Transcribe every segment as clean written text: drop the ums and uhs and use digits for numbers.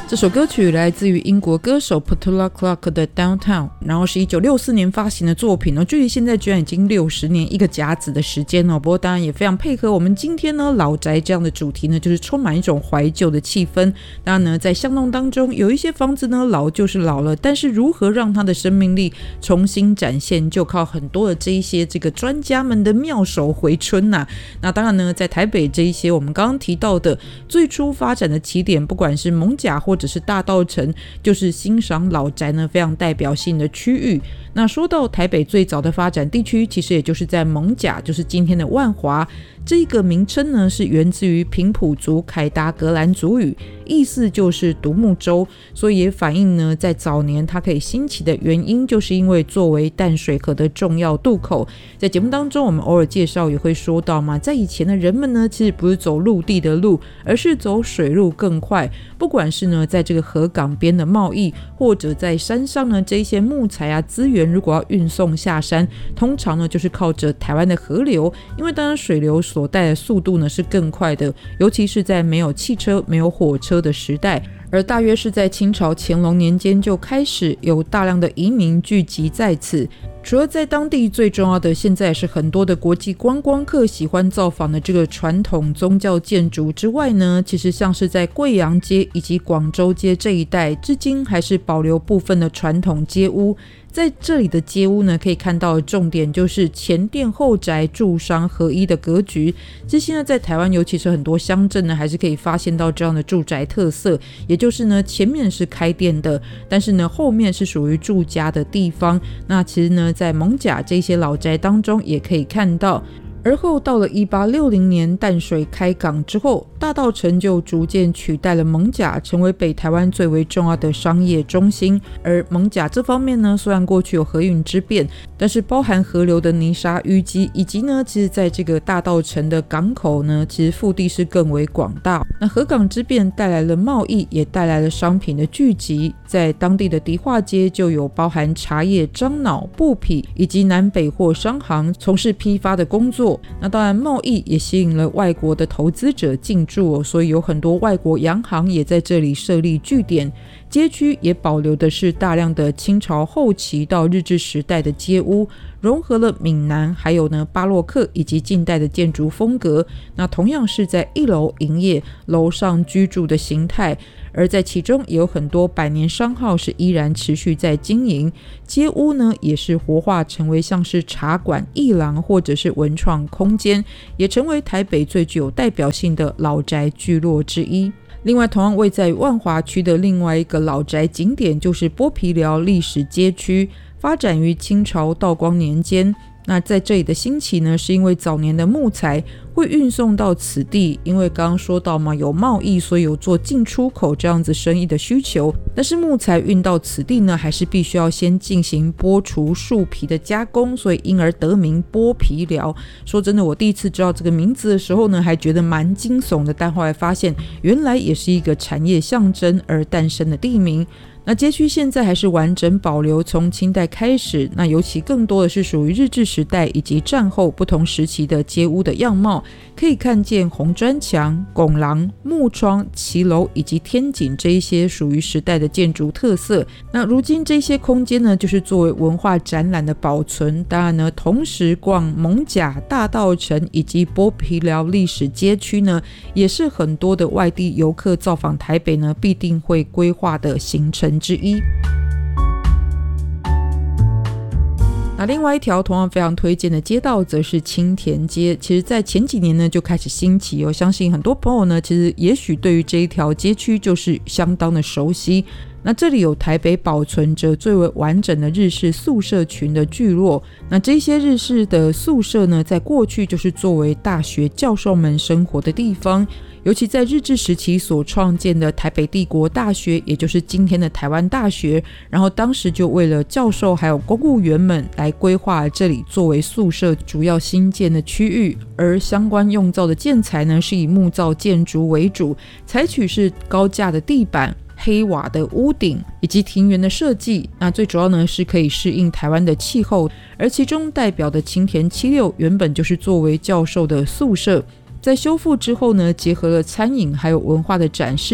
这首歌曲来自于英国歌手 Petula Clark 的 Downtown， 然后是1964年发行的作品，距离现在居然已经60年一个甲子的时间。不过当然也非常配合我们今天呢老宅这样的主题呢，就是充满一种怀旧的气氛。当然呢在巷弄当中有一些房子呢老就是老了，但是如何让它的生命力重新展现，就靠很多的这个专家们的妙手回春啊。那当然呢在台北这一些我们刚刚提到的最初发展的起点，不管是艋舺或者是大稻埕，就是欣赏老宅呢非常代表性的区域。那说到台北最早的发展地区，其实也就是在艋舺，就是今天的万华。这个名称呢是源自于平埔族凯达格兰族语，意思就是独木舟，所以也反映呢在早年它可以兴起的原因，就是因为作为淡水河的重要渡口。在节目当中我们偶尔介绍也会说到嘛，在以前的人们呢其实不是走陆地的路，而是走水路更快。不管是呢在这个河港边的贸易，或者在山上呢这一些木材啊资源如果要运送下山，通常呢就是靠着台湾的河流，因为当然水流所带的速度呢是更快的，尤其是在没有汽车没有火车的时代。而大约是在清朝乾隆年间就开始有大量的移民聚集在此。除了在当地最重要的，现在是很多的国际观光客喜欢造访的这个传统宗教建筑之外呢，其实像是在贵阳街以及广州街这一带，至今还是保留部分的传统街屋。在这里的街屋呢，可以看到的重点就是前店后宅住商合一的格局。这些呢在台湾尤其是很多乡镇呢还是可以发现到这样的住宅特色，也就是呢前面是开店的，但是呢后面是属于住家的地方。那其实呢在艋舺这些老宅当中也可以看到。而后到了1860年淡水开港之后，大稻埕就逐渐取代了艋舺，成为北台湾最为重要的商业中心。而艋舺这方面呢，虽然过去有河运之便，但是包含河流的泥沙淤积，以及呢其实在这个大稻埕的港口呢，其实腹地是更为广大。那河港之变带来了贸易，也带来了商品的聚集。在当地的迪化街就有包含茶叶、樟脑、布匹以及南北货商行从事批发的工作。那当然贸易也吸引了外国的投资者进驻，所以有很多外国洋行也在这里设立据点。街区也保留的是大量的清朝后期到日治时代的街屋，融合了闽南还有呢巴洛克以及近代的建筑风格。那同样是在一楼营业，楼上居住的形态，而在其中也有很多百年商号是依然持续在经营。街屋呢也是活化成为像是茶馆、艺廊或者是文创空间，也成为台北最具有代表性的老宅聚落之一。另外同样位在万华区的另外一个老宅景点就是剥皮寮历史街区，发展于清朝道光年间。那在这里的兴起呢，是因为早年的木材会运送到此地，因为刚刚说到嘛，有贸易，所以有做进出口这样子生意的需求。但是木材运到此地呢，还是必须要先进行剥除树皮的加工，所以因而得名剥皮寮。说真的，我第一次知道这个名字的时候呢，还觉得蛮惊悚的，但后来发现原来也是一个产业象征而诞生的地名。那街区现在还是完整保留从清代开始，那尤其更多的是属于日治时代以及战后不同时期的街屋的样貌，可以看见红砖墙、拱廊、木窗、骑楼以及天井这一些属于时代的建筑特色。那如今这些空间呢，就是作为文化展览的保存。当然呢，同时逛艋舺、大稻埕以及剥皮寮历史街区呢，也是很多的外地游客造访台北呢必定会规划的行程之一。那另外一条同样非常推荐的街道则是青田街，其实在前几年呢就开始兴起，我相信很多朋友呢其实也许对于这一条街区就是相当的熟悉。那这里有台北保存着最为完整的日式宿舍群的聚落，那这些日式的宿舍呢，在过去就是作为大学教授们生活的地方，尤其在日治时期所创建的台北帝国大学，也就是今天的台湾大学，然后当时就为了教授还有公务员们来规划这里作为宿舍主要新建的区域，而相关用造的建材呢，是以木造建筑为主，采取是高架的地板、黑瓦的屋顶以及庭园的设计。那最主要呢是可以适应台湾的气候，而其中代表的青田76原本就是作为教授的宿舍，在修复之后呢，结合了餐饮还有文化的展示，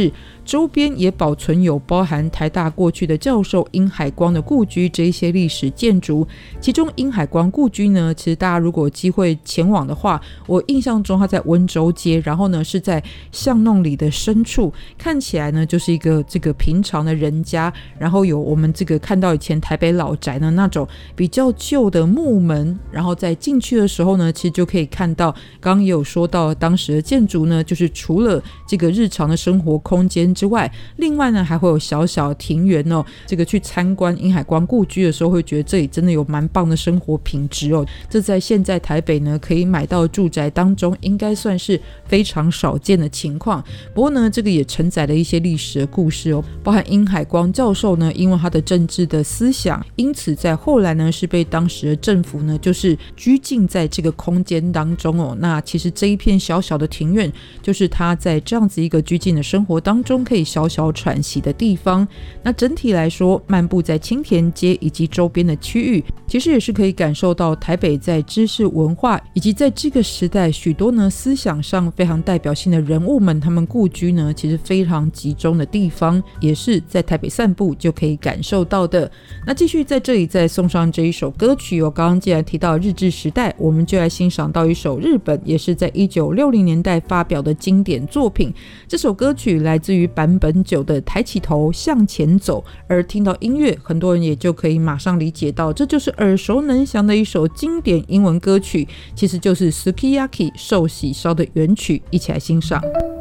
周边也保存有包含台大过去的教授殷海光的故居这一些历史建筑。其中殷海光故居呢，其实大家如果有机会前往的话，我印象中它在温州街，然后呢是在巷弄里的深处，看起来呢就是一个这个平常的人家，然后有我们这个看到以前台北老宅呢那种比较旧的木门，然后在进去的时候呢，其实就可以看到刚刚也有说到当时的建筑呢，就是除了这个日常的生活空间之外，另外呢还会有小小庭园哦。这个去参观殷海光故居的时候，会觉得这里真的有蛮棒的生活品质哦。这在现在台北呢可以买到住宅当中，应该算是非常少见的情况。不过呢，这个也承载了一些历史的故事哦，包含殷海光教授呢，因为他的政治的思想，因此在后来呢是被当时的政府呢就是拘禁在这个空间当中哦。那其实这一片小小的庭院，就是他在这样子一个拘禁的生活当中可以小小喘息的地方。那整体来说，漫步在青田街以及周边的区域，其实也是可以感受到台北在知识文化以及在这个时代许多呢思想上非常代表性的人物们，他们故居呢其实非常集中的地方，也是在台北散步就可以感受到的。那继续在这里再送上这一首歌曲哦，刚刚既然提到日治时代，我们就来欣赏到一首日本也是在1960年代发表的经典作品。这首歌曲来自于坂本九的抬起头向前走，而听到音乐，很多人也就可以马上理解到，这就是耳熟能详的一首经典英文歌曲，其实就是 Sukiyaki 寿喜烧的原曲，一起来欣赏。